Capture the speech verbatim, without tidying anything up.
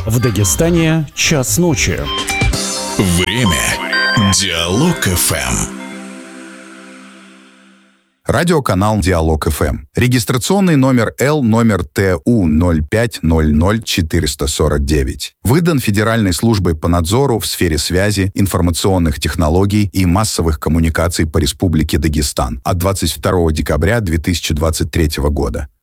В Дагестане час ночи. Время. Диалог эф эм. Радиоканал «Диалог эф эм». Регистрационный номер Л номер Т У ноль пять ноль ноль четыре сорок девять. Выдан Федеральной службой по надзору в сфере связи, информационных технологий и массовых коммуникаций по Республике Дагестан от двадцать второго декабря две тысячи двадцать третьего года.